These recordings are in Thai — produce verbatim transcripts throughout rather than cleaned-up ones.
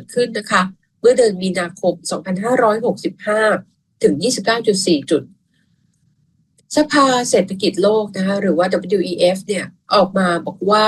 ขึ้นนะคะเมื่อเดือนมีนาคมสองพันห้าร้อยหกสิบห้าถึง ยี่สิบเก้าจุดสี่ จุดสภาเศรษฐกิจโลกนะคะหรือว่า ดับเบิลยู อี เอฟ เนี่ยออกมาบอกว่า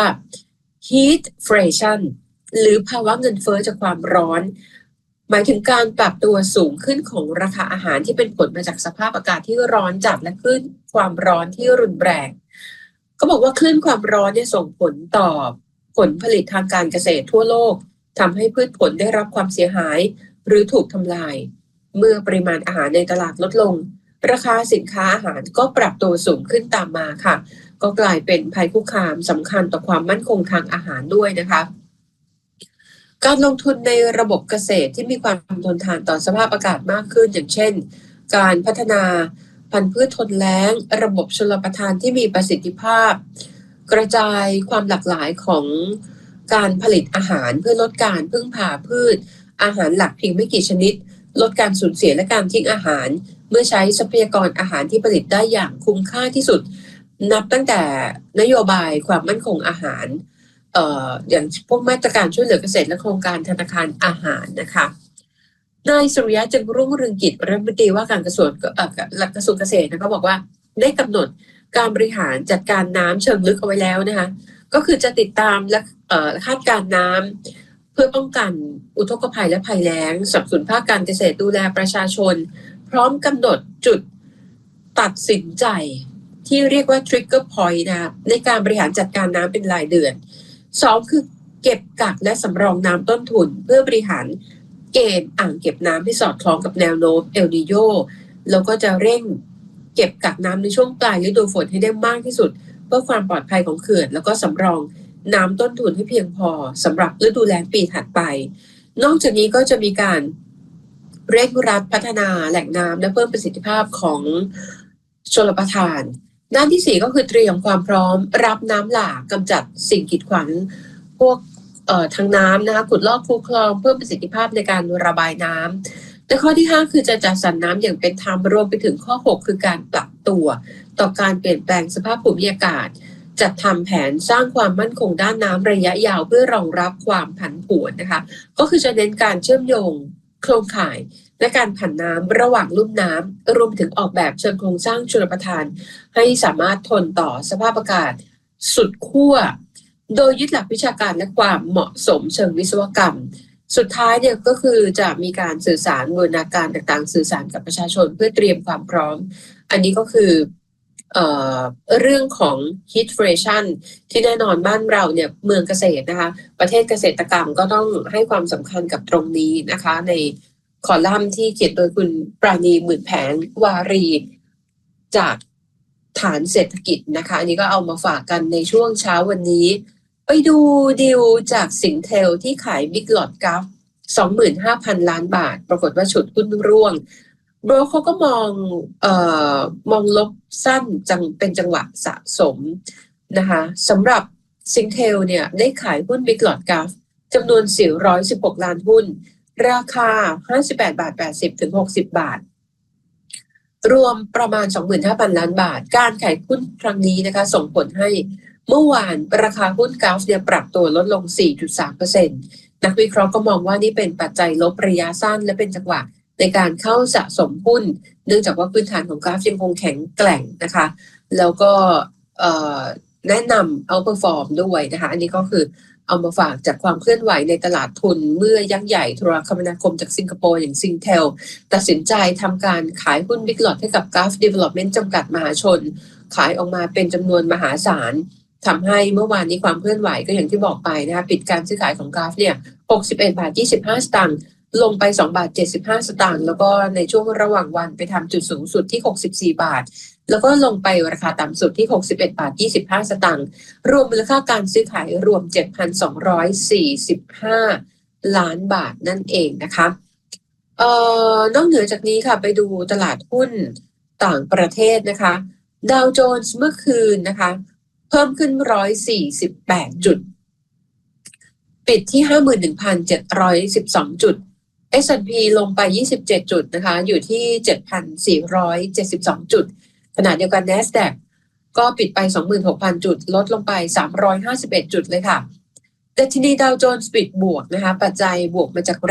heatflation หรือภาวะเงินเฟ้อจากความร้อนหมายถึงการปรับตัวสูงขึ้นของราคาอาหารที่เป็นผลมาจากสภาพอากาศที่ร้อนจัดและคลื่นความร้อนที่รุนแรงก็บอกว่าคลื่นความร้อนเนี่ยส่งผลต่อผลผลิตทางการเกษตรทั่วโลกทำให้พืชผลได้รับความเสียหายหรือถูกทำลายเมื่อปริมาณอาหารในตลาดลดลงราคาสินค้าอาหารก็ปรับตัวสูงขึ้นตามมาค่ะก็กลายเป็นภัยคุกคามสำคัญต่อความมั่นคงทางอาหารด้วยนะคะการลงทุนในระบบเกษตรที่มีความทนทานต่อสภาพอากาศมากขึ้นอย่างเช่นการพัฒนาพันธุ์พืชทนแล้งระบบชลประทานที่มีประสิทธิภาพกระจายความหลากหลายของการผลิตอาหารเพื่อลดการพึ่งพาพืชอาหารหลักเพียงไม่กี่ชนิดลดการสูญเสียและการทิ้งอาหารเมื่อใช้ทรัพยากรอาหารที่ผลิตได้อย่างคุ้มค่าที่สุดนับตั้งแต่นโยบายความมั่นคงอาหารเอ่ออย่างพวกมาตรการช่วยเหลือเกษตรและโครงการธนาคารอาหารนะคะนายสุริยะจึงรุ่งเรืองกิจรัฐมนตรีว่าการกระทรวงเอ่อกระทรวงเกษตรนะก็บอกว่าได้กำหนดการบริหารจัดการน้ำเชิงลึกเอาไว้แล้วนะคะก็คือจะติดตามและเอ่อคาดการน้ำเพื่อป้องกันอุทกภัยและภัยแล้งสนับสนุนภาคการเกษตรดูแลประชาชนพร้อมกำหนดจุดตัดสินใจที่เรียกว่า trigger point นะคะในการบริหารจัดการน้ำเป็นรายเดือนสองคือเก็บกักและสำรองน้ำต้นทุนเพื่อบริหารเกณฑ์อ่างเก็บน้ำที่สอดคล้องกับแนวโน้มเอลนีโญแล้วก็จะเร่งเก็บกักน้ำในช่วงปลายฤดูฝนให้ได้มากที่สุดเพื่อความปลอดภัยของเขื่อนแล้วก็สำรองน้ำต้นทุนให้เพียงพอสำหรับฤดูแล้งปีถัดไปนอกจากนี้ก็จะมีการเร่งรัดพัฒนาแหล่งน้ำและเพิ่มประสิทธิภาพของชลประทานด้านที่สี่ก็คือเตรียมความพร้อมรับน้ำหลากกำจัดสิ่งกีดขวางพวกเอ่อทางน้ำนะคะขุดลอกคูคลองเพิ่มประสิทธิภาพในการระบายน้ำและข้อที่ห้าคือจะจัดสรรน้ำอย่างเป็นธรรมรวมไปถึงข้อหกคือการปรับตัวต่อการเปลี่ยนแปลงสภาพภูมิอากาศจัดทำแผนสร้างความมั่นคงด้านน้ำระยะยาวเพื่อรองรับความผันผวนนะคะก็คือจะเน้นการเชื่อมโยงโครงข่ายและการผันน้ำระหว่างลุ่มน้ำรวมถึงออกแบบเชิงโครงสร้างชลประทานให้สามารถทนต่อสภาพอากาศสุดขั้วโดยยึดหลักวิชาการและความเหมาะสมเชิงวิศวกรรมสุดท้ายเนี่ยก็คือจะมีการสื่อสารบูรณาการต่างๆสื่อสารกับประชาชนเพื่อเตรียมความพร้อมอันนี้ก็คือเอ่อเรื่องของ heatflation ที่แน่นอนบ้านเราเนี่ยเมืองเกษตรนะคะประเทศเกษตรกรรมก็ต้องให้ความสำคัญกับตรงนี้นะคะในคอลัมน์ที่เขียนโดยคุณปราณีหมื่นแผงวารีจากฐานเศรษฐกิจนะคะอันนี้ก็เอามาฝากกันในช่วงเช้าวันนี้ไปดูดีลจากสิงเทลที่ขายบิ๊กหลอตกัฟ สองหมื่นห้าพัน ล้านบาทปรากฏว่าฉุดหุ้นร่วงโบรกเขาก็มองเอ่อมองลบสั้นจังเป็นจังหวะสะสมนะคะสำหรับสิงเทลเนี่ยได้ขายหุ้นบิ๊กหลอตกัฟจำนวนสี่ร้อยสิบหกล้านหุ้นราคาห้าสิบแปดบาทแปดสิบถึงหกสิบบาทรวมประมาณ สองหมื่นห้าพัน ล้านบาทการขายหุ้นครั้งนี้นะคะส่งผลให้เมื่อวานราคาหุ้นกัฟเนี่ยปรับตัวลดลง สี่จุดสามเปอร์เซ็นต์ นักวิเคราะห์ก็มองว่านี่เป็นปัจจัยลบระยะสั้นและเป็นจังหวะในการเข้าสะสมหุ้นเนื่องจากว่าพื้นฐานของกราฟยังคงแข็งแกร่งนะคะแล้วก็แนะนำเอาเปอร์ฟอร์มด้วยนะคะอันนี้ก็คือเอามาฝากจากความเคลื่อนไหวในตลาดทุนเมื่อยักษ์ใหญ่โทรคมนาคมจากสิงคโปร์อย่างซิงเทลตัดสินใจทำการขายหุ้นบิ๊กหลอตให้กับ Gulf Development จำกัดมหาชนขายออกมาเป็นจำนวนมหาศาลทำให้เมื่อวานนี้ความเคลื่อนไหวก็อย่างที่บอกไปนะคะปิดการซื้อขายของ Gulf เนี่ยหกสิบเอ็ดบาทยี่สิบห้าสตางค์ลงไปสองบาทเจ็ดสิบห้าสตางค์แล้วก็ในช่วงระหว่างวันไปทำจุดสูงสุดที่หกสิบสี่บาทแล้วก็ลงไปราคาต่ำสุดที่หกสิบเอ็ดบาทยี่สิบห้าสตางค์รวมมูลค่าการซื้อขายรวม เจ็ดพันสองร้อยสี่สิบห้า ล้านบาทนั่นเองนะคะเอ่อนอกเหนือจากนี้ค่ะไปดูตลาดหุ้นต่างประเทศนะคะดาวโจนส์เมื่อคืนนะคะเพิ่มขึ้นหนึ่งร้อยสี่สิบแปดจุดปิดที่ ห้าหมื่นหนึ่งพันเจ็ดร้อยสิบสอง จุด เอส แอนด์ พี ลงไปยี่สิบเจ็ดจุดนะคะอยู่ที่ เจ็ดพันสี่ร้อยเจ็ดสิบสอง จุดขณะเดียวกัน NASDAQ ก็ปิดไป สองหมื่นหกพัน จุดลดลงไปสามร้อยห้าสิบเอ็ดจุดเลยค่ะดัชนีดาวโจนส์ปิดบวกนะคะปัจจัยบวกมาจาก